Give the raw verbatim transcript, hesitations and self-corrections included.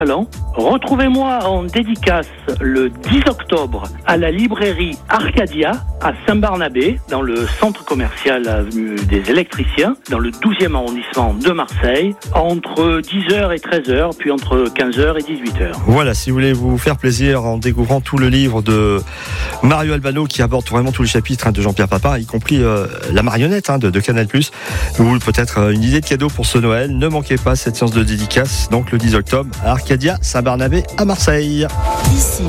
Salon. Retrouvez-moi en dédicace le dix octobre à la librairie Arcadia à Saint-Barnabé, dans le centre commercial avenue des Électriciens, dans le douzième arrondissement de Marseille, entre dix heures et treize heures, puis entre quinze heures et dix-huit heures. Voilà, si vous voulez vous faire plaisir en découvrant tout le livre de Mario Albano qui aborde vraiment tous les chapitres hein, de Jean-Pierre Papin, y compris euh, la marionnette hein, de, de Canal+, ou peut-être euh, une idée de cadeau pour ce Noël. Ne manquez pas cette séance de dédicace, donc le dix octobre à Arcadia, Saint-Barnabé à Marseille. Ici